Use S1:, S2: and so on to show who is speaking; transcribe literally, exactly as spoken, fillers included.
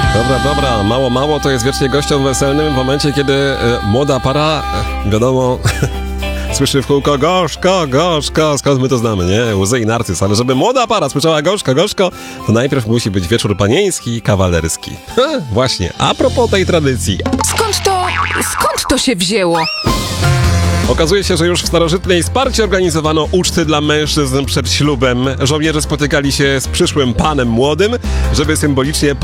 S1: Dobra, dobra, mało, mało to jest wiecznie gościom weselnym w momencie, kiedy e, młoda para, e, wiadomo, słyszy w kółko gorzko, gorzko, skąd my to znamy, nie? Łzy i narcyz, ale żeby młoda para słyszała gorzko, gorzko, to najpierw musi być wieczór panieński i kawalerski. Ha, właśnie, a propos tej tradycji.
S2: Skąd to, skąd to się wzięło?
S1: Okazuje się, że już w starożytnej Sparcie organizowano uczty dla mężczyzn przed ślubem. Żołnierze spotykali się z przyszłym panem młodym, żeby symbolicznie